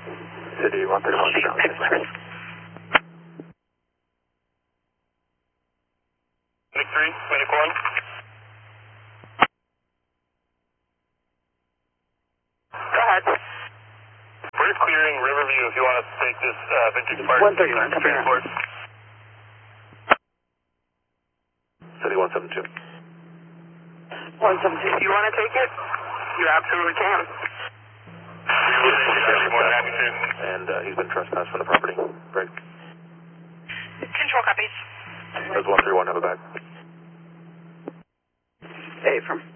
City 131. Nick 3, Nick 1. Go ahead. We're clearing Riverview if you want us to take this vintage part. 131, coming in. Transport. City 172. 172. If you want to take it, you absolutely can. I'd be more than happy to. And he's been trespassed from the property. Greg. Control copies. There's 131, have a back. Hey, from